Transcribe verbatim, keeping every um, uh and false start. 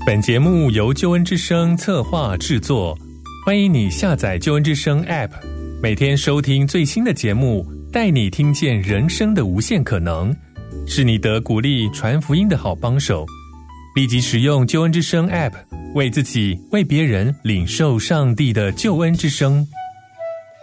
本节目由救恩之声策划制作，欢迎你下载救恩之声 App， 每天收听最新的节目，带你听见人生的无限可能，是你得鼓励传福音的好帮手。立即使用救恩之声 App， 为自己、为别人领受上帝的救恩之声。